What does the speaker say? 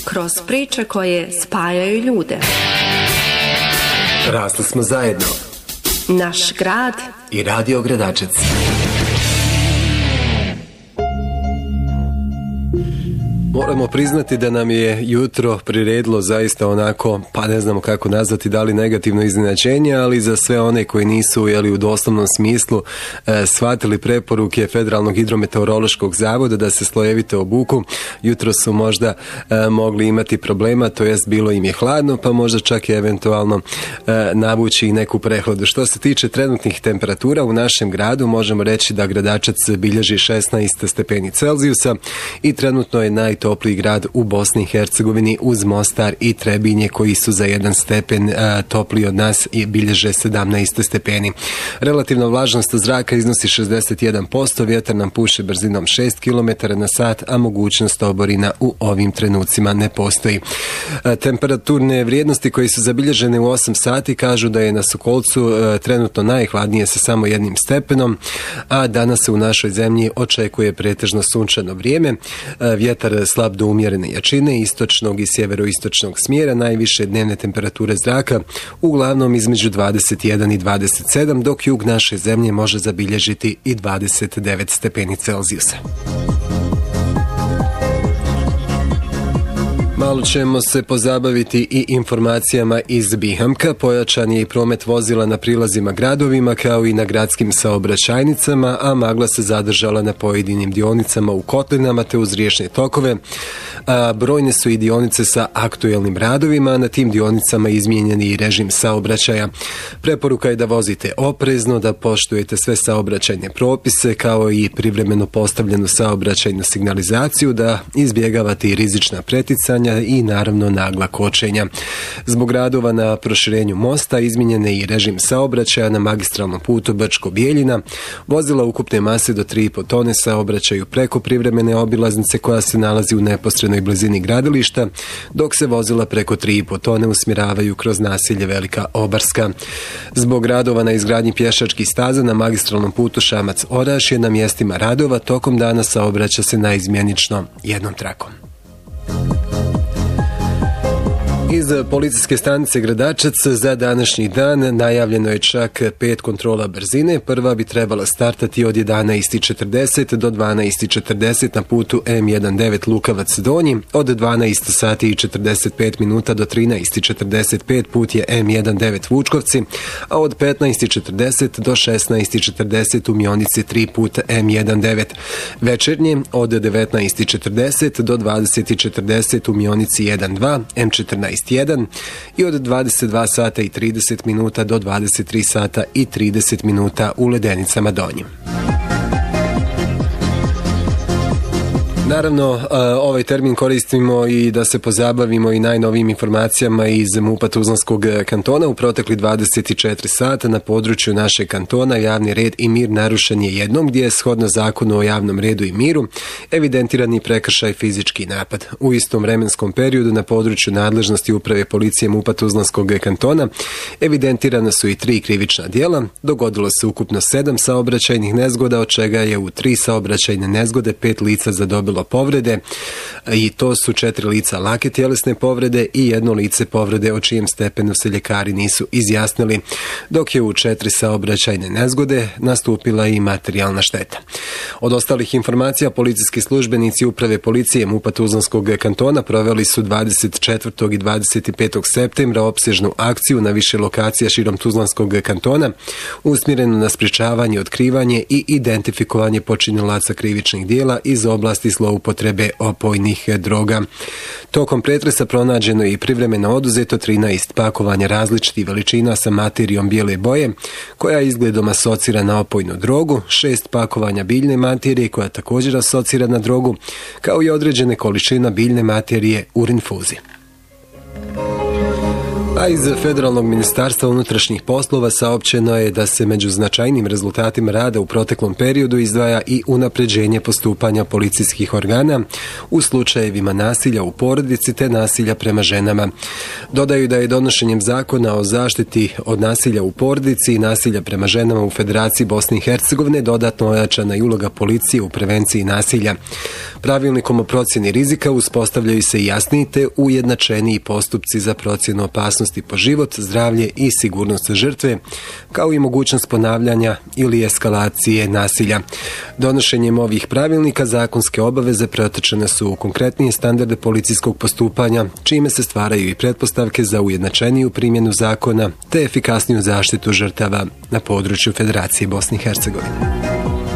kroz priče koje spajaju ljude. Rasli smo zajedno. Naš grad i Radio Gradačec. Moramo priznati da nam je jutro priredilo zaista onako, pa ne znamo kako nazvati, da li negativno iznenađenje, ali za sve one koji nisu u doslovnom smislu shvatili preporuke Federalnog hidrometeorološkog zavoda da se slojevite obuku, jutro su možda mogli imati problema, to jest bilo im je hladno, pa možda čak i eventualno navući i neku prehladu. Što se tiče trenutnih temperatura u našem gradu, možemo reći da Gradačac bilježi 16 stepeni Celzijusa i trenutno je najtopliji grad u Bosni i Hercegovini uz Mostar i Trebinje koji su za 1 stepen topliji od nas i bilježe 17 stepeni. Relativna vlažnost zraka iznosi 61%, vjetar nam puše brzinom 6 km na sat, a mogućnost oborina u ovim trenucima ne postoji. Temperaturne vrijednosti koje su zabilježene u 8 sati kažu da je na Sokolcu trenutno najhladnije sa samo 1 stepenom, a danas se u našoj zemlji očekuje pretežno sunčano vrijeme. Vjetar slab do umjerene jačine, istočnog i sjeveroistočnog smjera, najviše dnevne temperature zraka uglavnom između 21 i 27, dok jug naše zemlje može zabilježiti i 29 stepeni Celzijusa. Malo ćemo se pozabaviti i informacijama iz Bihamka. Pojačan je i promet vozila na prilazima gradovima kao i na gradskim saobraćajnicama, a magla se zadržala na pojedinim dionicama u kotlinama te uz riječne tokove. Brojne su i dionice sa aktuelnim radovima, a na tim dionicama izmijenjeni i režim saobraćaja. Preporuka je da vozite oprezno, da poštujete sve saobraćajne propise kao i privremeno postavljenu saobraćajnu signalizaciju, da izbjegavate i rizična preticanja i naravno nagla kočenja. Zbog radova na proširenju mosta izmijenjen je i režim saobraćaja na magistralnom putu Brčko-Bijeljina. Vozila ukupne mase do 3,5 tone saobraćaju preko privremene obilaznice koja se nalazi u neposrednoj blizini gradilišta, dok se vozila preko 3,5 tone usmjeravaju kroz naselje Velika Obarska. Zbog radova na izgradnji pješačkih staza na magistralnom putu Šamac-Orašje na mjestima radova tokom dana saobraća se naizmjenično jednom trakom. Iz policijske stanice Gradačac za današnji dan najavljeno je čak 5 kontrola brzine. Prva bi trebala startati od 11:40 do 12:40 na putu M19 Lukavac Donji, od 12 sati i 45 minuta do 13:45 put je M19 Vučkovci, a od 15:40 do 16:40 u Mionici 3 puta M19. Večernje od 19:40 do 20:40 u Mionici 1-2 M14 1 i od 22 sata i 30 minuta do 23 sata i 30 minuta u Ledenicama Donjim. Naravno, ovaj termin koristimo i da se pozabavimo i najnovijim informacijama iz MUP-a Tuzlanskog kantona. U protekli 24 sata na području našeg kantona javni red i mir narušen je jednom, gdje je shodno zakonu o javnom redu i miru evidentirani prekršaj fizički napad. U istom vremenskom periodu na području nadležnosti uprave policije MUP-a Tuzlanskog kantona evidentirana su i 3 krivična djela. Dogodilo se ukupno 7 saobraćajnih nezgoda, od čega je u 3 saobraćajne nezgode 5 lica zadobilo povrede, i to su 4 lica lake tjelesne povrede i 1 lice povrede o čijem stepenu se ljekari nisu izjasnili, dok je u 4 saobraćajne nezgode nastupila i materijalna šteta. Od ostalih informacija, policijski službenici uprave policije MUP-a Tuzlanskog kantona proveli su 24. i 25. septembra opsežnu akciju na više lokacija širom Tuzlanskog kantona, usmjerenu na sprječavanje, otkrivanje i identifikovanje počinilaca krivičnih djela iz oblasti zloupotrebe opojnih droga. Tokom pretresa pronađeno je i privremeno oduzeto 13 pakovanja različitih veličina sa materijom bijele boje, koja izgledom asocira na opojnu drogu, 6 pakovanja biljne materije koja također asocira na drogu, kao i određene količina biljne materije u rinfuzi. A iz Federalnog ministarstva unutrašnjih poslova saopćeno je da se među značajnim rezultatima rada u proteklom periodu izdvaja i unapređenje postupanja policijskih organa u slučajevima nasilja u porodici te nasilja prema ženama. Dodaju da je donošenjem zakona o zaštiti od nasilja u porodici i nasilja prema ženama u Federaciji Bosne i Hercegovine dodatno ojačana i uloga policije u prevenciji nasilja. Pravilnikom o procjeni rizika uspostavljaju se jasniji te ujednačeniji postupci za procjenu opasnosti po život, zdravlje i sigurnost žrtve, kao i mogućnost ponavljanja ili eskalacije nasilja. Donošenjem ovih pravilnika zakonske obaveze pretočene su u konkretnije standarde policijskog postupanja, čime se stvaraju i pretpostavke za ujednačeniju primjenu zakona te efikasniju zaštitu žrtava na području Federacije Bosne i Hercegovine.